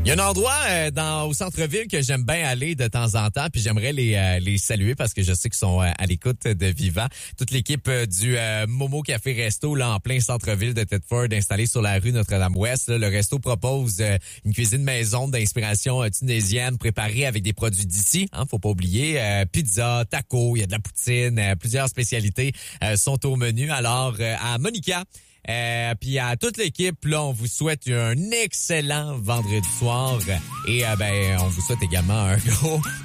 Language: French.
Il y a un endroit au centre-ville que j'aime bien aller de temps en temps, puis j'aimerais les saluer parce que je sais qu'ils sont à l'écoute de Vivant. Toute l'équipe du Momo Café Resto là en plein centre-ville de Thetford, installé sur la rue Notre-Dame-Ouest. Là, le resto propose une cuisine maison d'inspiration tunisienne préparée avec des produits d'ici. Faut pas oublier pizza, taco, il y a de la poutine, plusieurs spécialités sont au menu. Alors à Monica. Puis à toute l'équipe, là, on vous souhaite un excellent vendredi soir et on vous souhaite également un gros